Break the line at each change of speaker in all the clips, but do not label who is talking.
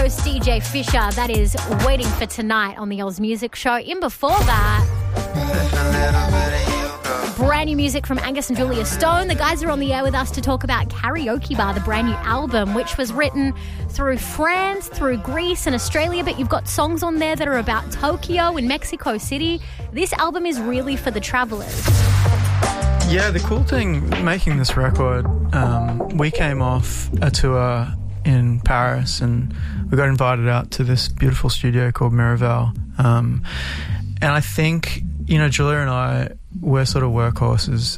host DJ Fisher. That is Waiting for Tonight on the Oz Music Show. In before that, brand new music from Angus and Julia Stone. The guys are on the air with us to talk about Karaoke Bar, the brand new album, which was written through France, through Greece and Australia, but you've got songs on there that are about Tokyo and Mexico City. This album is really for the travellers.
Yeah, the cool thing making this record, we came off a tour in Paris and we got invited out to this beautiful studio called Miraval. And I think, Julia and I, we're sort of workhorses,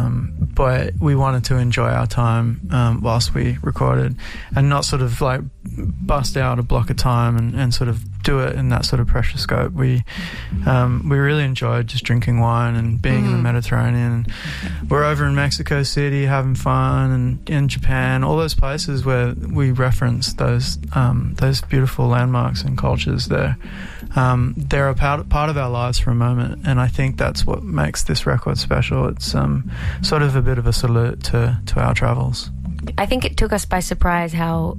but we wanted to enjoy our time whilst we recorded and not sort of like bust out a block of time and sort of do it in that sort of pressure scope. We really enjoyed just drinking wine and being in the Mediterranean. We're over in Mexico City having fun, and in Japan, all those places where we reference those beautiful landmarks and cultures there. They're a part of our lives for a moment, and I think that's what makes this record special. It's sort of a bit of a salute to our travels.
I think it took us by surprise how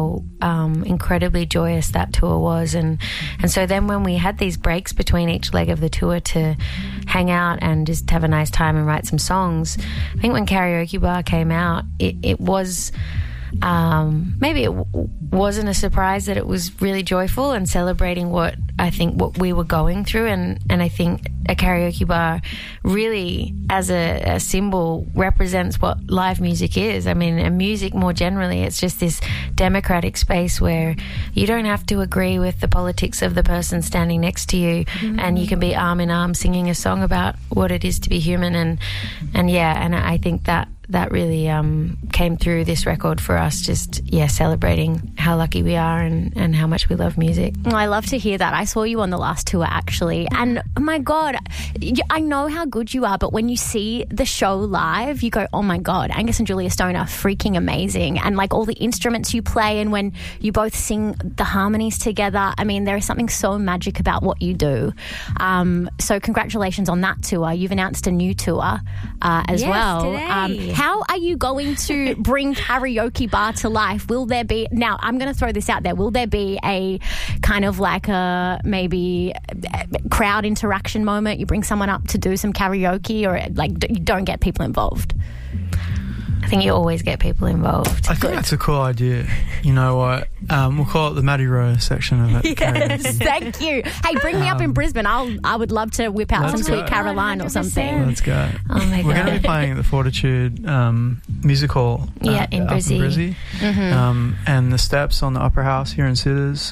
incredibly joyous that tour was, and so then when we had these breaks between each leg of the tour to hang out and just have a nice time and write some songs, I think when Karaoke Bar came out, it was maybe it wasn't a surprise that it was really joyful and celebrating what we were going through, and I think a karaoke bar really as a symbol represents what live music is. I mean, and music more generally, it's just this democratic space where you don't have to agree with the politics of the person standing next to you, and you can be arm in arm singing a song about what it is to be human, and I think that really came through this record for us, just celebrating how lucky we are and how much we love music.
I love to hear that. I saw you on the last tour actually, and oh my God, I know how good you are, but when you see the show live you go, oh my God, Angus and Julia Stone are freaking amazing, and like all the instruments you play and when you both sing the harmonies together, I mean there is something so magic about what you do. So congratulations on that tour. You've announced a new tour as well
today.
How are you going to bring Karaoke Bar to life? Will there be, now I'm going to throw this out there, will there be a kind of like a maybe crowd interaction moment? You bring someone up to do some karaoke, or like you don't get people involved?
I think you always get people involved.
I think that's a cool idea. You know what? We'll call it the Maddie Rowe section of it.
Yes, thank you. Hey, bring me up in Brisbane. I would love to whip out some Sweet Caroline or something.
Let's go.
Oh my God.
We're going to be playing at the Fortitude Music Hall
in Brizzy.
And the Steps on the Opera House here in Sitters.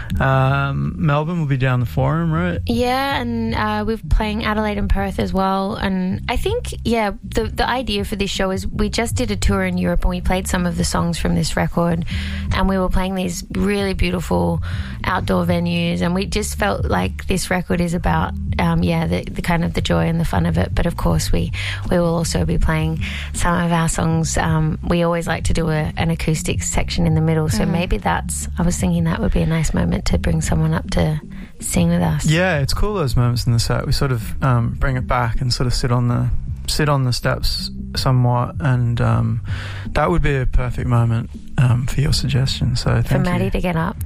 Melbourne will be down the Forum, right?
Yeah, and we're playing Adelaide and Perth as well. And I think, the idea for this show is we just did a tour in Europe and we played some of the songs from this record, and we were playing these really beautiful outdoor venues, and we just felt like this record is about the kind of the joy and the fun of it. But of course we will also be playing some of our songs. We always like to do an acoustic section in the middle, so maybe I was thinking that would be a nice moment to bring someone up to sing with us.
Yeah, it's cool, those moments in the set. We sort of bring it back and sort of sit on the steps somewhat, and that would be a perfect moment for your suggestion. So thank
for Maddie
you.
To get up.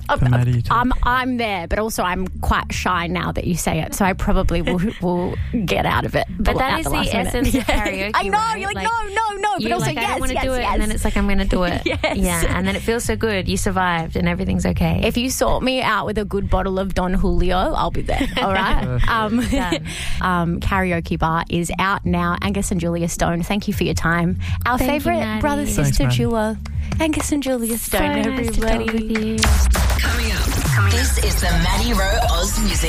I'm there, but also I'm quite shy now that you say it, so I probably will get out of it.
But that is the essence of karaoke.
I know,
right?
you're like no, but also
I don't want to do it, and then it's like I'm going to do it.
Yes.
Yeah, and then it feels so good. You survived, and everything's okay.
If you sort me out with a good bottle of Don Julio, I'll be there. All right. Karaoke Bar is out now. Angus and Julia Stone, thank you for your time. Our favourite brother-sister duo, Angus and Julia Stone,
so
everybody.
Nice to talk with you.
Coming up, this is the Maddie Rowe Oz Music